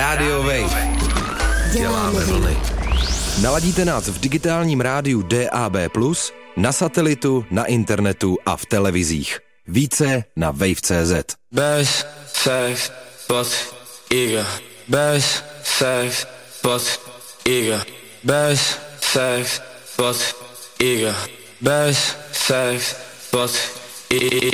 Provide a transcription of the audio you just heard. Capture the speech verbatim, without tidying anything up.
Radio Wave. Děláme vlny. Naladíte nás v digitálním rádiu D A B plus, na satelitu, na internetu a v televizích. Více na wave tečka cé zet. Bez sex, pod iga. Bez sex, pod iga. Bez sex, pod iga. Bez sex, pod iga.